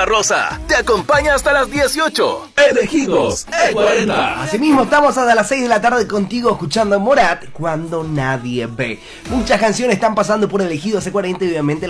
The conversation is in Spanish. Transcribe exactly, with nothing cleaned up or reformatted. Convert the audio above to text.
Zona Rosa te acompaña hasta las dieciocho. Elegidos E cuarenta. Asimismo, estamos hasta las seis de la tarde contigo escuchando Morat cuando nadie ve. Muchas canciones están pasando por Elegidos E cuarenta y obviamente